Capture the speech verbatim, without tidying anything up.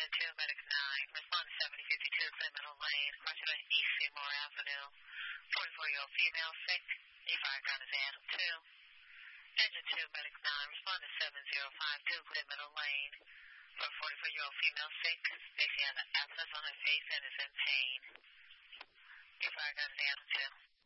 Engine two, Medic nine, respond to seventy fifty-two Clear Middle Lane, crossing East Seymour Avenue. forty-four-year-old female, sick. The fire ground is Adam two. Engine two, Medic nine, respond to seven zero five two Clear Middle Lane. For a forty-four-year-old female, sick. Stacy has an abscess on her face and is in pain. The fire ground is Adam two.